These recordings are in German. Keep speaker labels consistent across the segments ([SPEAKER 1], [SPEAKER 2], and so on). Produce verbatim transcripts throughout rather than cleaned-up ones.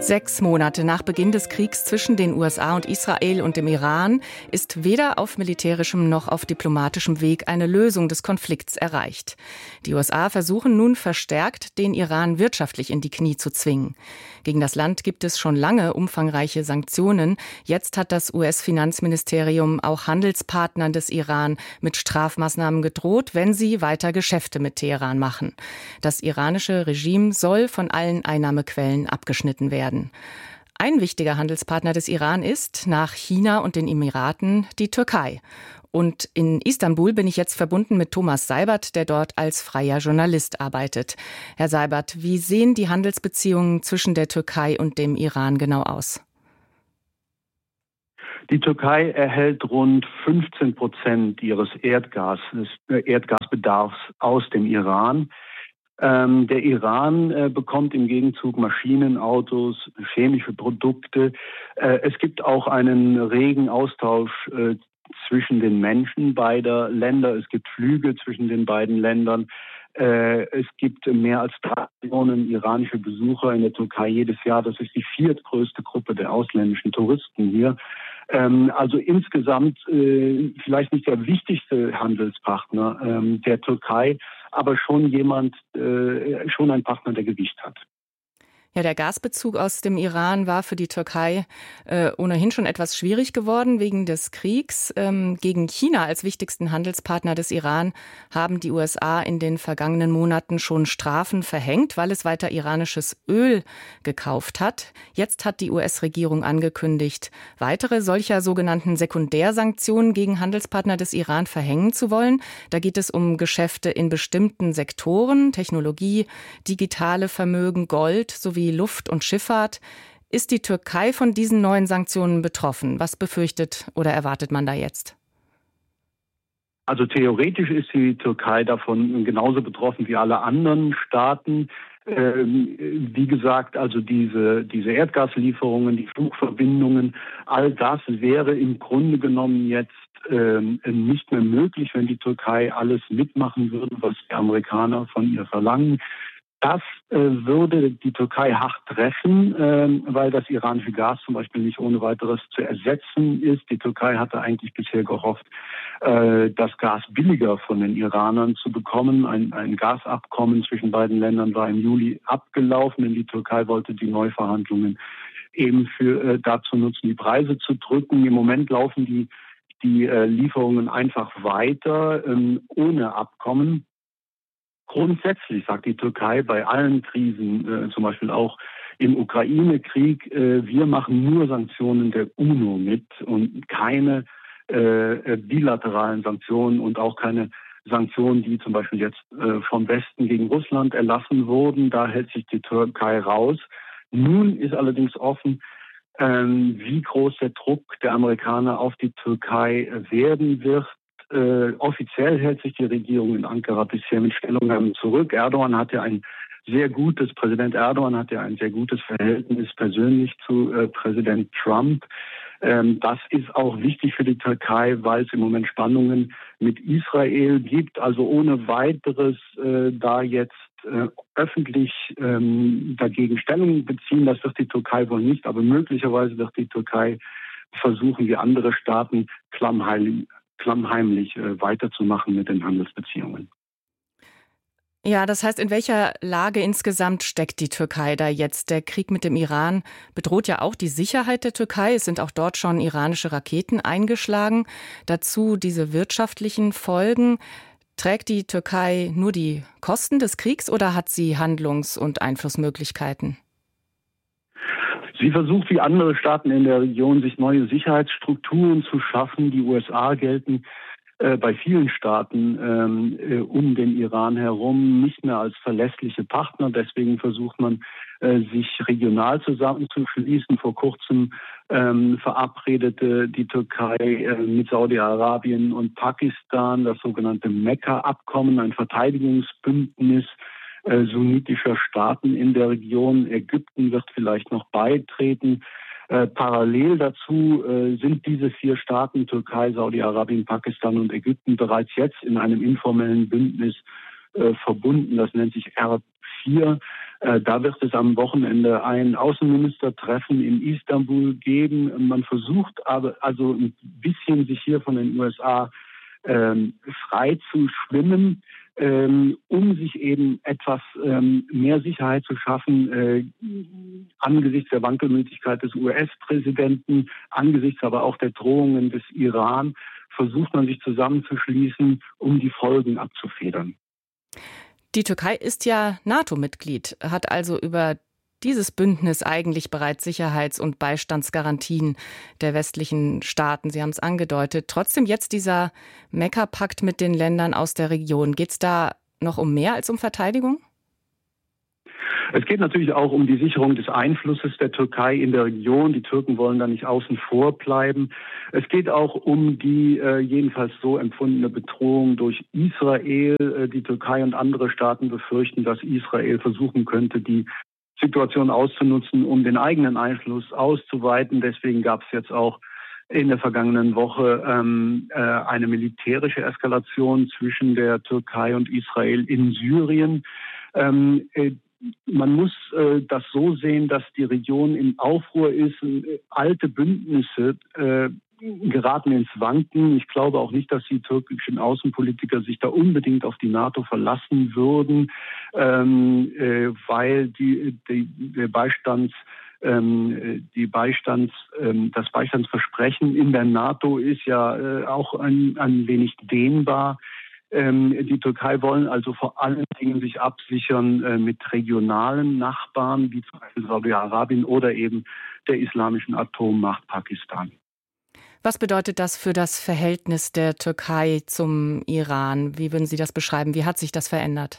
[SPEAKER 1] Sechs Monate nach Beginn des Kriegs zwischen den U S A und Israel und dem Iran ist weder auf militärischem noch auf diplomatischem Weg eine Lösung des Konflikts erreicht. Die U S A versuchen nun verstärkt, den Iran wirtschaftlich in die Knie zu zwingen. Gegen das Land gibt es schon lange umfangreiche Sanktionen. Jetzt hat das U S-Finanzministerium auch Handelspartnern des Iran mit Strafmaßnahmen gedroht, wenn sie weiter Geschäfte mit Teheran machen. Das iranische Regime soll von allen Einnahmequellen abgeschnitten werden. Ein wichtiger Handelspartner des Iran ist, nach China und den Emiraten, die Türkei. Und in Istanbul bin ich jetzt verbunden mit Thomas Seibert, der dort als freier Journalist arbeitet. Herr Seibert, wie sehen die Handelsbeziehungen zwischen der Türkei und dem Iran genau aus?
[SPEAKER 2] Die Türkei erhält rund fünfzehn Prozent ihres Erdgas, äh, Erdgasbedarfs aus dem Iran. Ähm, der Iran äh, bekommt im Gegenzug Maschinen, Autos, chemische Produkte. Äh, es gibt auch einen regen Austausch äh, zwischen den Menschen beider Länder. Es gibt Flüge zwischen den beiden Ländern. Äh, es gibt mehr als drei Millionen iranische Besucher in der Türkei jedes Jahr. Das ist die viertgrößte Gruppe der ausländischen Touristen hier. Ähm, also insgesamt äh, vielleicht nicht der wichtigste Handelspartner ähm, der Türkei, aber schon jemand, äh, schon ein Partner, der Gewicht hat.
[SPEAKER 1] Ja, der Gasbezug aus dem Iran war für die Türkei äh, ohnehin schon etwas schwierig geworden wegen des Kriegs. Ähm, gegen China als wichtigsten Handelspartner des Iran haben die U S A in den vergangenen Monaten schon Strafen verhängt, weil es weiter iranisches Öl gekauft hat. Jetzt hat die U S-Regierung angekündigt, weitere solcher sogenannten Sekundärsanktionen gegen Handelspartner des Iran verhängen zu wollen. Da geht es um Geschäfte in bestimmten Sektoren, Technologie, digitale Vermögen, Gold sowie Luft- und Schifffahrt. Ist die Türkei von diesen neuen Sanktionen betroffen? Was befürchtet oder erwartet man da jetzt?
[SPEAKER 2] Also theoretisch ist die Türkei davon genauso betroffen wie alle anderen Staaten. Ähm, wie gesagt, also diese, diese Erdgaslieferungen, die Flugverbindungen, all das wäre im Grunde genommen jetzt ähm, nicht mehr möglich, wenn die Türkei alles mitmachen würde, was die Amerikaner von ihr verlangen. Das äh, würde die Türkei hart treffen, äh, weil das iranische Gas zum Beispiel nicht ohne weiteres zu ersetzen ist. Die Türkei hatte eigentlich bisher gehofft, äh, das Gas billiger von den Iranern zu bekommen. Ein, ein Gasabkommen zwischen beiden Ländern war im Juli abgelaufen, denn die Türkei wollte die Neuverhandlungen eben für äh, dazu nutzen, die Preise zu drücken. Im Moment laufen die, die äh, Lieferungen einfach weiter, ähm, ohne Abkommen. Grundsätzlich sagt die Türkei bei allen Krisen, äh, zum Beispiel auch im Ukraine-Krieg, äh, wir machen nur Sanktionen der UNO mit und keine äh, bilateralen Sanktionen und auch keine Sanktionen, die zum Beispiel jetzt äh, vom Westen gegen Russland erlassen wurden. Da hält sich die Türkei raus. Nun ist allerdings offen, ähm, wie groß der Druck der Amerikaner auf die Türkei werden wird. Äh, offiziell hält sich die Regierung in Ankara bisher mit Stellungnahmen zurück. Erdogan hat ja ein sehr gutes, Präsident Erdogan hat ja ein sehr gutes Verhältnis persönlich zu äh, Präsident Trump. Ähm, das ist auch wichtig für die Türkei, weil es im Moment Spannungen mit Israel gibt. Also ohne weiteres äh, da jetzt äh, öffentlich ähm, dagegen Stellung beziehen, das wird die Türkei wohl nicht, aber möglicherweise wird die Türkei versuchen, wie andere Staaten klammheimlich klammheimlich äh, weiterzumachen mit den Handelsbeziehungen.
[SPEAKER 1] Ja, das heißt, in welcher Lage insgesamt steckt die Türkei da jetzt? Der Krieg mit dem Iran bedroht ja auch die Sicherheit der Türkei. Es sind auch dort schon iranische Raketen eingeschlagen. Dazu diese wirtschaftlichen Folgen. Trägt die Türkei nur die Kosten des Kriegs oder hat sie Handlungs- und Einflussmöglichkeiten?
[SPEAKER 2] Sie versucht, wie andere Staaten in der Region, sich neue Sicherheitsstrukturen zu schaffen. Die U S A gelten äh, bei vielen Staaten ähm, äh, um den Iran herum nicht mehr als verlässliche Partner. Deswegen versucht man, äh, sich regional zusammenzuschließen. Vor kurzem ähm, verabredete die Türkei äh, mit Saudi-Arabien und Pakistan das sogenannte Mekka-Abkommen, ein Verteidigungsbündnis sunnitischer Staaten in der Region. Ägypten wird vielleicht noch beitreten. Äh, parallel dazu äh, sind diese vier Staaten, Türkei, Saudi-Arabien, Pakistan und Ägypten, bereits jetzt in einem informellen Bündnis äh, verbunden. Das nennt sich R vier. Äh, da wird es am Wochenende ein Außenministertreffen in Istanbul geben. Man versucht aber also ein bisschen sich hier von den U S A ähm, frei zu schwimmen, ähm, um sich eben etwas ähm, mehr Sicherheit zu schaffen äh, angesichts der Wankelmütigkeit des U S-Präsidenten, angesichts aber auch der Drohungen des Iran, versucht man sich zusammenzuschließen, um die Folgen abzufedern.
[SPEAKER 1] Die Türkei ist ja NATO-Mitglied, hat also über dieses Bündnis eigentlich bereits Sicherheits- und Beistandsgarantien der westlichen Staaten. Sie haben es angedeutet. Trotzdem jetzt dieser Mekka-Pakt mit den Ländern aus der Region. Geht es da noch um mehr als um Verteidigung?
[SPEAKER 2] Es geht natürlich auch um die Sicherung des Einflusses der Türkei in der Region. Die Türken wollen da nicht außen vor bleiben. Es geht auch um die äh, jedenfalls so empfundene Bedrohung durch Israel. Äh, die Türkei und andere Staaten befürchten, dass Israel versuchen könnte, die Situation auszunutzen, um den eigenen Einfluss auszuweiten. Deswegen gab es jetzt auch in der vergangenen Woche ähm, äh, eine militärische Eskalation zwischen der Türkei und Israel in Syrien. Ähm, äh, Man muss äh, das so sehen, dass die Region in Aufruhr ist. Äh, alte Bündnisse äh, geraten ins Wanken. Ich glaube auch nicht, dass die türkischen Außenpolitiker sich da unbedingt auf die NATO verlassen würden, ähm, äh, weil die, die, der Beistands ähm, die Beistands, ähm, das Beistandsversprechen in der NATO ist ja äh, auch ein, ein wenig dehnbar. Die Türkei wollen also vor allen Dingen sich absichern äh, mit regionalen Nachbarn, wie zum Beispiel Saudi-Arabien oder eben der islamischen Atommacht Pakistan.
[SPEAKER 1] Was bedeutet das für das Verhältnis der Türkei zum Iran? Wie würden Sie das beschreiben? Wie hat sich das verändert?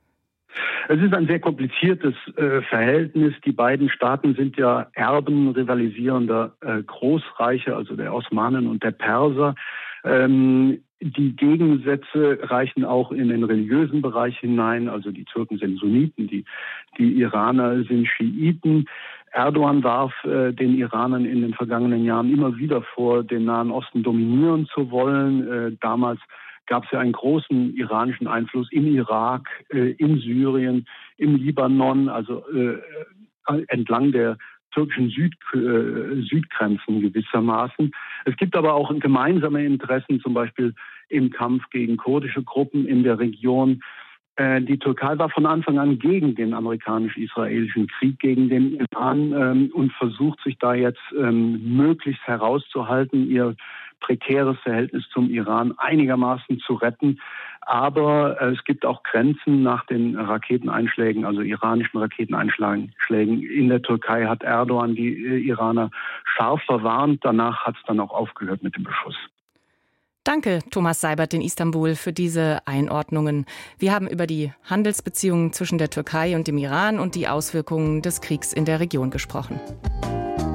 [SPEAKER 2] Es ist ein sehr kompliziertes äh, Verhältnis. Die beiden Staaten sind ja Erben rivalisierender äh, Großreiche, also der Osmanen und der Perser. Ähm, die Gegensätze reichen auch in den religiösen Bereich hinein. Also die Türken sind Sunniten, die, die Iraner sind Schiiten. Erdogan warf äh, den Iranern in den vergangenen Jahren immer wieder vor, den Nahen Osten dominieren zu wollen. Äh, damals gab es ja einen großen iranischen Einfluss im Irak, äh, in Syrien, im Libanon, also äh, entlang der türkischen Süd, äh, Südgrenzen gewissermaßen. Es gibt aber auch gemeinsame Interessen, zum Beispiel im Kampf gegen kurdische Gruppen in der Region. Äh, die Türkei war von Anfang an gegen den amerikanisch-israelischen Krieg gegen den Iran ähm, und versucht sich da jetzt ähm, möglichst herauszuhalten, ihr prekäres Verhältnis zum Iran einigermaßen zu retten. Aber äh, es gibt auch Grenzen nach den Raketeneinschlägen, also iranischen Raketeneinschlägen. In der Türkei hat Erdogan die äh, Iraner scharf verwarnt. Danach hat es dann auch aufgehört mit dem Beschuss.
[SPEAKER 1] Danke, Thomas Seibert in Istanbul, für diese Einordnungen. Wir haben über die Handelsbeziehungen zwischen der Türkei und dem Iran und die Auswirkungen des Kriegs in der Region gesprochen.